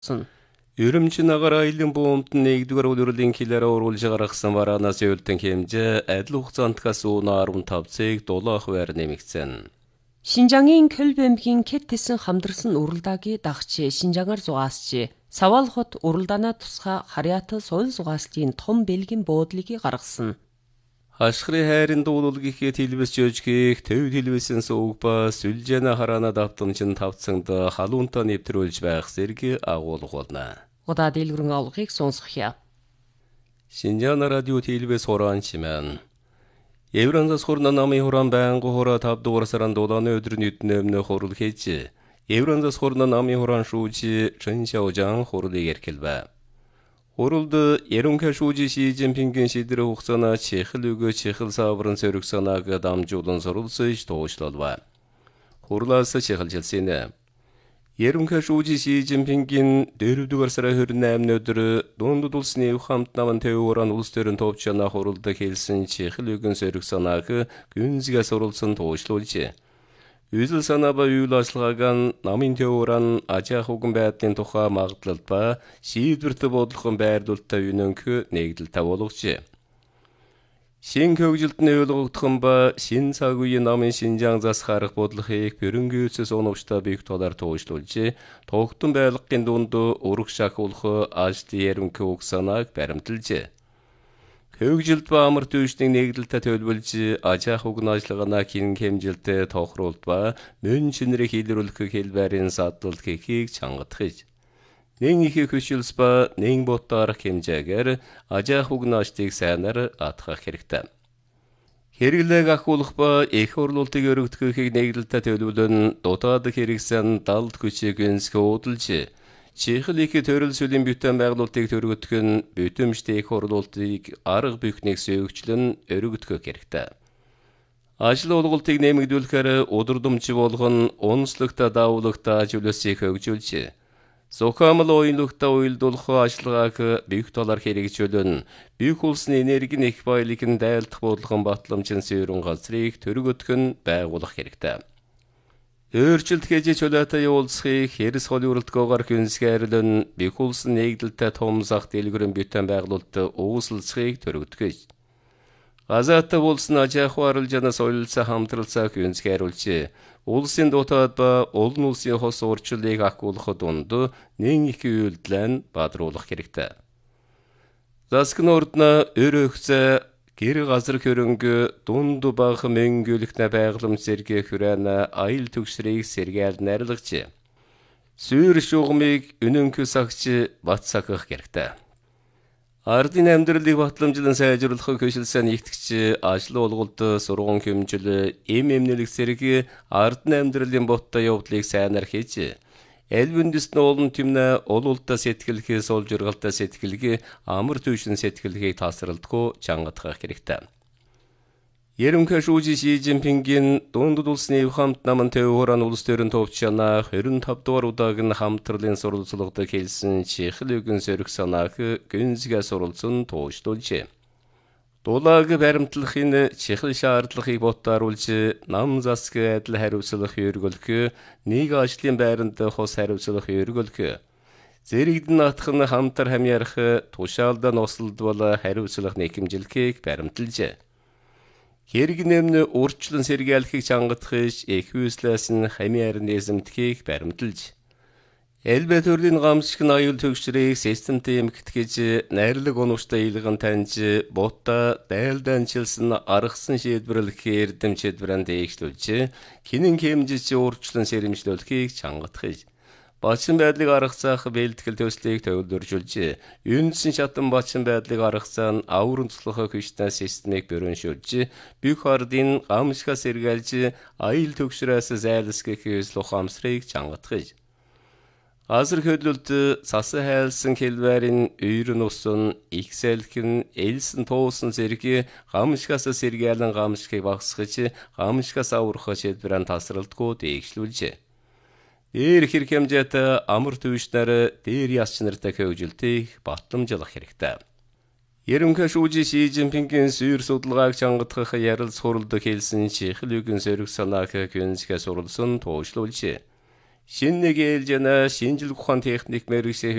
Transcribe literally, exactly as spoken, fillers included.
сон. Өрөмчийн агаар аялын буумд нэгдүгээр улирлын хилээр оруулж гаргасан варанаас өлтөн хэмжээ адил хугацаантгаас унаа арван тав цэг долоох байр нэмэгдсэн. Шинжаангийн Көлб аймгийн Кэт тэсэн хамдарсан уралдаагийн дагч Шинжаагаар зугаасч Савал хот уралдаанаа тусгай харьяат соёл зугааслын том бэлгийн буудлыг гаргасан. Хашхрын хайрын дуулалгийнхээ телевиз жөжгийг төв телевизэн сууг ба сүлжээнэ хараана давтамжин тавцсанд халуунтаа нэвтрүүлж байх зэрэг агуулга болно. Удаа дэлгэрэн авлагыг сонсгоё. Шинжаана радио телевиз хураан чимэн. Евранзас хурна намын хуран байнгу хура тавдугаар саран долааны өдөр нүднэмнө хурал хийж Евранзас хурна намын хуран шүүжи Чэн Сяожан хурлыг эрхэлбэ. Хуралд Ерөнхий шүүжи Ши Цзиньпингийн шийдвэр хугацааны чехэл өгөө чехэл саврын сөрөг санааг дамжуулан сурвалжиж туушлалва. Хурлаас чехэлжилсэн. Ерөнхий шүүжи Ши Цзиньпингийн дөрөвдүгээр сарын хорин наймны өдөр дундад улсны хамт намын төвөрөн улс төрийн товчона хуралд хэлсэн чехэл өгөн сөрөг санааг гүнзгий сурвалжсан туушлуулжээ. Үйл санаа ба үйл ажиллагааг намын төвөрөн ажих уган байдлын тухай магадлал ба шийдвэрт бодлогон байрлуулалтаа үнэнх нэгдэлтэй болгожээ. Шин хөгжилтний ойлгогдхон ба шин цаг үеийн намын Шинжаан зас харах бодлогыг бөрөнгөөсөс оновчтой бих толоор туушлуулжээ. Тогтон байлгын дунд ураг шахуулах ажлын ерөнхий уг санааг баримталжээ. Хөгжилт ба амар төвчний нэгдэлтэй төлөвлөж ажих уган ажиллагаанаа хэн хэмжилттэй тохируулт ба мөн шинрийг илрүүлэх хэлбэрийн садлалт хийхийг чангадах. Нэн их хөшөлс ба нэн ботоор хэмжээгээр ажих уган ажлыг сайнаар атгах хэрэгтэй. Хэрэглээг ахуулах ба их орлуулалтыг өргөдөхийг нэгдэлтэй төлөвлөн дутаад хэрэгсэн далд хүчийг өнсгөө удалж Чехэл их төрөл сүлийн бүтэн байгуулалтыг төргөдөх нь бүтэмжтэй их орлуулалтыг арга бүхнийг сөөгчлөн өргөдөх хэрэгтэй. Ажил олголтыг нэмэгдүүлэхээр удирдамж болгон онцлогтой давуулагтай ажлыг хөгжүүлж, зохиомл уянлагтай уялдуулах ажиллагааг бих толоор хэрэгжүүлэн, бих улсны энергийн их баялаг нь дайлдах бодлогон батламжин суурин газрыг төргөдөх нь байгуулах хэрэгтэй. Өөрчлөлт хийж чөлөөтэй явуулсхийг хэрэгс хол уралдгаагаар хүнсгääрлэн бих улсын нэгдэлтэй том зах дэлгэрэн бүтэн байгуулалт уусалцхийг төрөгдгөж. Газаатаа улсын ажих арилжаана соёлцоо хамтралцаа хүнсгääруулж, улсын дутаад ба олон улсын хос урчлалыг ахуулах дунд нэн их үйлдэл бадруулах хэрэгтэй. Засгийн ордна өрөөхцөө гэр газар хөрөнгө дунд баг мөнгөлөхнө байгууламж зэрэг хүрээна аял төгсрийг сэргээл нарлагч. Сүйр шугамыг үнэнх сагч бат сахах хэрэгтэй. Ардын амьдралыг батламжлан сайжруулах хөшөлсөн нэгтгэж ажил олголт сургууль хэмжил эм эмнэлэг зэрэг ардын амьдралын боттой явдлыг сайнаар хийж Элвэндис нуулан тэмнэ олуултаа сэтгэлгээ сол жургалтаа сэтгэлгээ амар төвшин сэтгэлгээг тасралтгүй чангадах хэрэгтэй. Ерөнхий шүүжи Ши Цзиньпингийн дундад улсны хамт намын төвөрөн улс төрийн товчона хорин тав дугаар удааг нь хамтралын сурвалжлагад хэлсэн чехэл өгөн сөрөг санааг гүнзгий сурвалжсан туушлуулжээ. Дулааг баримтлахын чехэл шаардлагыг ботааруулж нам засаг адил хариуцлах өргөлөх нэг ажлын байранд хос хариуцлах өргөлөх зэрэгдэн атах нь хамтар хамьярах тушаалда нослдвол хариуцлах нэхэмжилгээг баримталжээ. Хэрэг нэмнэ урчлан сэргээлхийг чангадах их үйлслээс нь хамьяар нээсэмтхийг баримталж Элбэ төрлийн гамшиг аюул төгсрийг системтэй эмгэтгэж найрлаг онууштай илгэн таньж бутта дайлданчилсан аргасан шийдвэрлэх эрдэм шийдвэрэнд дээгшлүүлж хинэн хэмжиж урьдчилан сэрэмжлүүлэхийг чангадах. Бачин байдлыг аргацаах бэлтгэл төслийг төвлөржүүлж, үндсэн шатан бачин байдлыг аргацаан аврынцлах хүчтэй системийг бүрэншүүлж, бүх ардын гамшигаа сэргээлж аюул төгсрөөс зайлсгэх үйлс ухаамсрыг чангадах. Азар хөдлөлт цасан хайлсан хэлбэрийн үйрэн усан, их сэлхэн, элсэн туусан зэрэг гамшигаас сэргээлэн гамшигыг багасгаж, гамшигаас аврах шийдвэрэн тасралтгүй дээгшлүүлжээ. Дээр хэрэг хэмжээтэй амар төвчнөр дээр ясч нартай хөгжилтийг батламжлах хэрэгтэй. Ерөнхий шүүжи Ши Цзиньпингийн сүйр судалгааг чангадах ярил суралд хэлсэн чехэл өгөн сөрөг санааг гүнзгий сурвалжсан туушлуулжээ. шинэ нэг ээлжинэ шинжлэх ухаан техник мэргэшээ